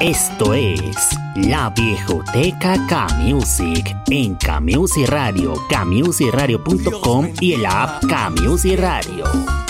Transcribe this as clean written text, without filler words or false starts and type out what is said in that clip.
Esto es La Viejoteca K-Music en K-Music Radio, kmusicradio.com y en la app K-Music Radio.